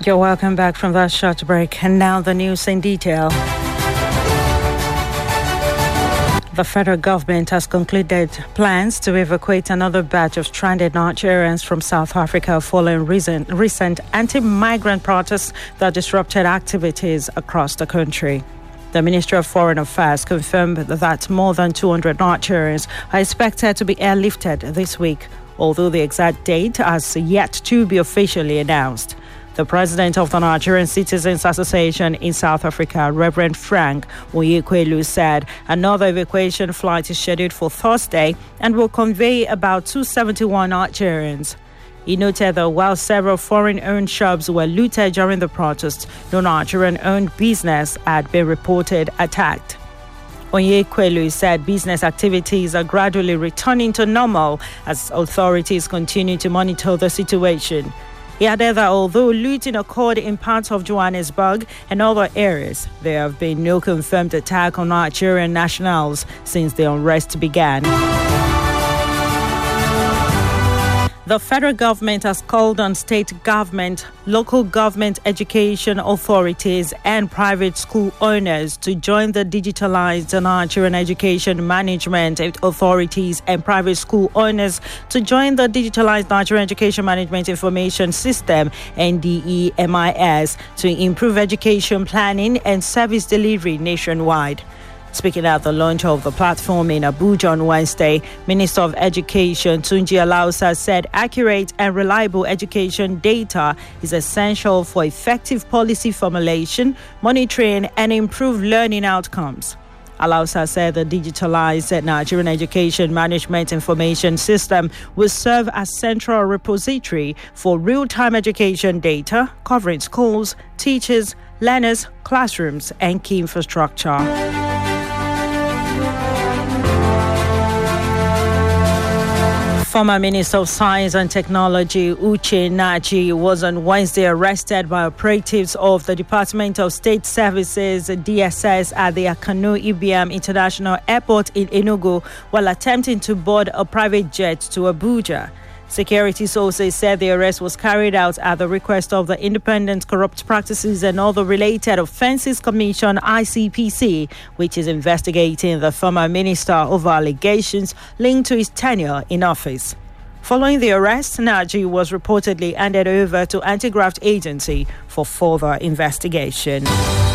You're welcome back from that short break. And now the news in detail. The federal government has concluded plans to evacuate another batch of stranded Nigerians from South Africa following recent anti-migrant protests that disrupted activities across the country. The Ministry of Foreign Affairs confirmed that more than 200 Nigerians are expected to be airlifted this week, although the exact date has yet to be officially announced. The president of the Nigerian Citizens Association in South Africa, Reverend Frank Onyekwelu, said another evacuation flight is scheduled for Thursday and will convey about 271 Nigerians. He noted that while several foreign-owned shops were looted during the protest, no Nigerian-owned business had been reported attacked. Onyekwelu said business activities are gradually returning to normal as authorities continue to monitor the situation. He added that although looting occurred in parts of Johannesburg and other areas, there have been no confirmed attack on Nigerian nationals since the unrest began. The federal government has called on state government, local government education authorities and private school owners to join the digitalized Nigerian education management authorities and private school owners to join the digitalized Nigerian education management information system NDE-MIS to improve education planning and service delivery nationwide. Speaking at the launch of the platform in Abuja on Wednesday, Minister of Education Tunji Alausa said accurate and reliable education data is essential for effective policy formulation, monitoring, and improved learning outcomes. Alausa said the digitalized Nigerian education management information system will serve as central repository for real-time education data covering schools, teachers, learners, classrooms, and key infrastructure. Former Minister of Science and Technology Uche Naji was on Wednesday arrested by operatives of the Department of State Services DSS at the Akanu Ibiam International Airport in Enugu while attempting to board a private jet to Abuja. Security sources said the arrest was carried out at the request of the Independent Corrupt Practices and Other Related Offences Commission ICPC, which is investigating the former minister over allegations linked to his tenure in office. Following the arrest, Naji was reportedly handed over to Anti-Graft Agency for further investigation.